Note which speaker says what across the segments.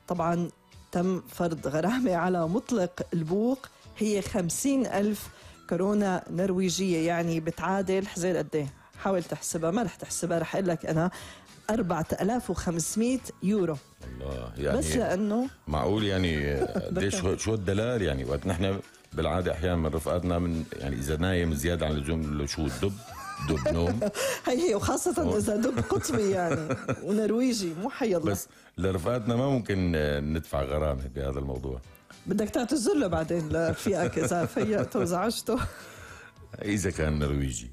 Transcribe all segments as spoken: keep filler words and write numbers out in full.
Speaker 1: طبعا تم فرض غرامة على مطلق البوق هي خمسين ألف كورونا نرويجية، يعني بتعادل حزير قد ايه؟ حاول تحسبها، ما رح تحسبها، رح اقول لك انا أربعة آلاف وخمسمية يورو.
Speaker 2: الله، يعني
Speaker 1: بس لانه
Speaker 2: معقول يعني قديش شو الدلال يعني. وقت نحن بالعاده احيانا من رفقاتنا من يعني اذا نايم زياده عن اللزوم شو الدب دب نوم
Speaker 1: هي هي وخاصة إذا دب قطبي يعني ونرويجي مو حي الله.
Speaker 2: بس لرفقاتنا ما ممكن ندفع غرامة بهذا الموضوع.
Speaker 1: بدك تعتذر له بعدين لرفيقك إذا فيقته وزعجته
Speaker 2: إذا كان نرويجي.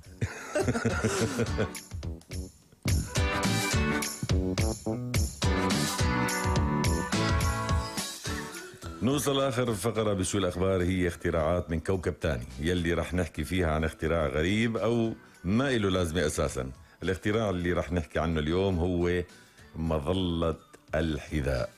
Speaker 2: نوصل آخر الفقرة بشو الأخبار. هي اختراعات من كوكب تاني يلي رح نحكي فيها عن اختراع غريب أو ما إله لازمة أساسا. الاختراع اللي رح نحكي عنه اليوم هو مظلة الحذاء.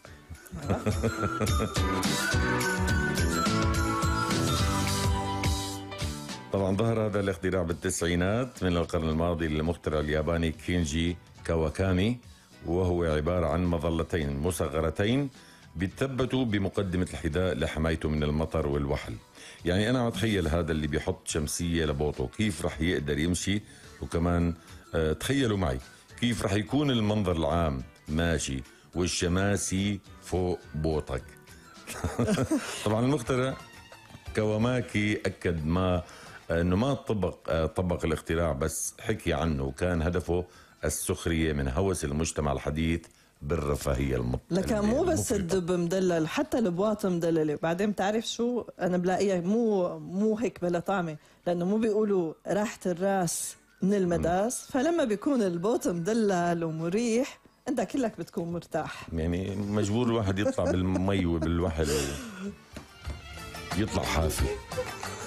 Speaker 2: طبعا ظهر هذا الاختراع بالتسعينات من القرن الماضي للمخترع الياباني كينجي كاواكامي، وهو عبارة عن مظلتين مصغرتين بيتثبتوا بمقدمة الحذاء لحمايته من المطر والوحل. يعني أنا أتخيل هذا اللي بيحط شمسية لبوطه كيف رح يقدر يمشي، وكمان آه تخيلوا معي كيف رح يكون المنظر العام ماشي والشماسي فوق بوطك. طبعا المخترع كواماكي أكد ما أنه ما طبق طبق الاختراع، بس حكي عنه وكان هدفه السخرية من هوس المجتمع الحديث بالرفاهية المطلقة.
Speaker 1: لكن مو بس الدب مدلل، حتى البواط مدللة. بعدين بتعرف شو أنا بلاقيها مو مو هيك بلا طعمة، لأنه مو بيقولوا راحة الراس من المداس، فلما بيكون البوط مدلل ومريح أنت كلك بتكون مرتاح.
Speaker 2: يعني مجبور الواحد يطلع بالمي وبالوحل يطلع حافي.